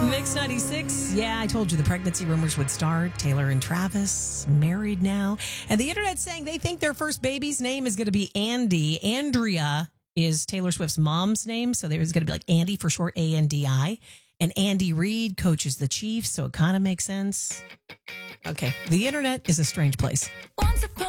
Mix 96. Yeah, I told you the pregnancy rumors would start. Taylor and Travis married now. And the internet's saying they think their first baby's name is going to be Andy. Andrea is Taylor Swift's mom's name. So there's going to be like Andy for short, ANDI. And Andy Reid coaches the Chiefs. So it kind of makes sense. Okay. The internet is a strange place.